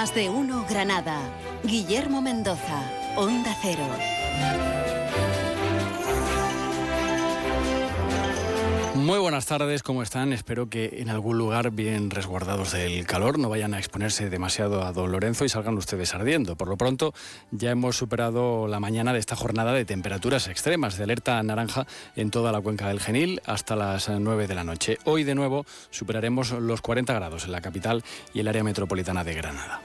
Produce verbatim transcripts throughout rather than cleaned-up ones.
Más de uno Granada. Guillermo Mendoza, Onda Cero. Muy buenas tardes, ¿cómo están? Espero que en algún lugar bien resguardados del calor no vayan a exponerse demasiado a don Lorenzo y salgan ustedes ardiendo. Por lo pronto ya hemos superado la mañana de esta jornada de temperaturas extremas, de alerta naranja en toda la cuenca del Genil hasta las nueve de la noche. Hoy de nuevo superaremos los cuarenta grados en la capital y el área metropolitana de Granada.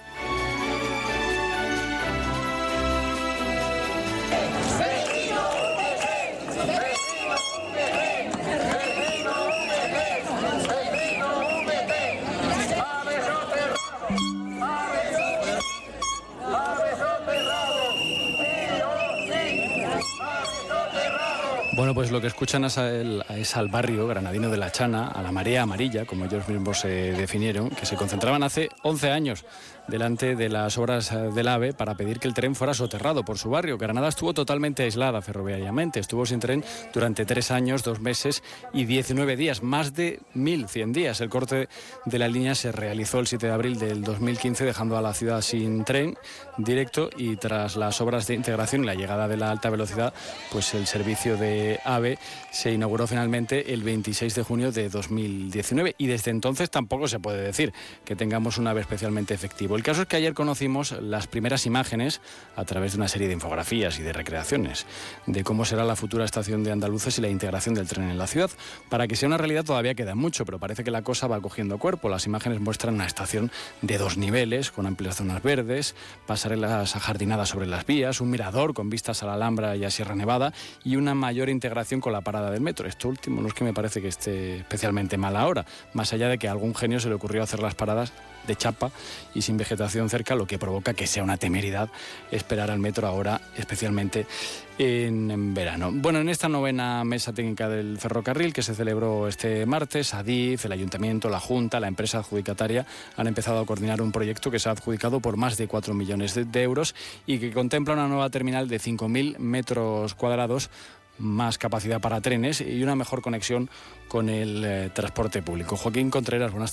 Bueno, pues lo que escuchan es al, es al barrio granadino de La Chana, a la marea amarilla, como ellos mismos se definieron, que se concentraban hace once años delante de las obras del AVE para pedir que el tren fuera soterrado por su barrio. Granada estuvo totalmente aislada ferroviariamente, estuvo sin tren durante tres años, dos meses y diecinueve días, más de mil cien días. El corte de la línea se realizó el siete de abril del dos mil quince, dejando a la ciudad sin tren directo, y tras las obras de integración y la llegada de la alta velocidad, pues el servicio de AVE se inauguró finalmente el veintiséis de junio de dos mil diecinueve, y desde entonces tampoco se puede decir que tengamos un AVE especialmente efectivo. El caso es que ayer conocimos las primeras imágenes a través de una serie de infografías y de recreaciones de cómo será la futura estación de Andaluces y la integración del tren en la ciudad. Para que sea una realidad todavía queda mucho, pero parece que la cosa va cogiendo cuerpo. Las imágenes muestran una estación de dos niveles, con amplias zonas verdes, pasarelas ajardinadas sobre las vías, un mirador con vistas a la Alhambra y a Sierra Nevada y una mayor integración con la parada del metro. Esto último no es que me parece que esté especialmente mal ahora, más allá de que a algún genio se le ocurrió hacer las paradas de chapa y sin vegetación cerca, lo que provoca que sea una temeridad esperar al metro ahora, especialmente en, en verano. Bueno, en esta novena mesa técnica del ferrocarril que se celebró este martes, Adif, el Ayuntamiento, la Junta, la empresa adjudicataria han empezado a coordinar un proyecto que se ha adjudicado por más de cuatro millones de, de euros y que contempla una nueva terminal de cinco mil metros cuadrados, más capacidad para trenes y una mejor conexión con el eh, transporte público. Joaquín Contreras, buenas tardes.